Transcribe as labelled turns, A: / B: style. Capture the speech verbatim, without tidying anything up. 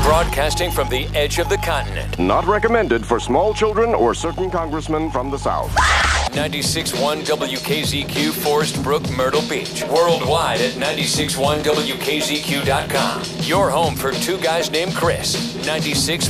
A: Broadcasting from the edge of the continent.
B: Not recommended for small children or certain congressmen from the South.
A: ninety-six point one W K Z Q, Forest Brook, Myrtle Beach. Worldwide at ninety-six point one W K Z Q dot com. Your home for two guys named Chris. ninety-six